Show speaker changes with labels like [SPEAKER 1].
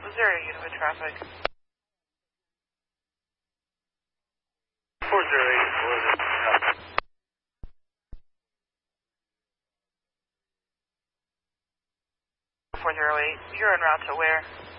[SPEAKER 1] Missouri, unit with traffic.
[SPEAKER 2] 408, what is it?
[SPEAKER 1] 408, you're en route to where?